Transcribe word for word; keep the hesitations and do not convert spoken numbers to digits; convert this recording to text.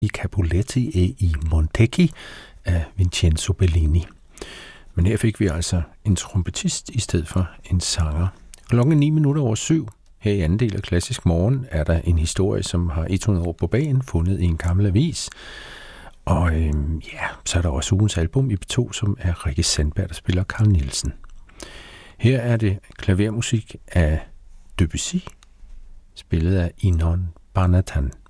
i Capuletti e i Montecchi af Vincenzo Bellini. Men her fik vi altså en trompetist i stedet for en sanger. Klokken ni minutter over syv. Her i anden del af Klassisk Morgen er der en historie, som har hundrede år på bagen, fundet i en gammel avis. Og øhm, ja, så er der også ugens album i P to, som er Rikke Sandberg, der spiller Carl Nielsen. Her er det klavermusik af Debussy, spillet af Inon Banatan.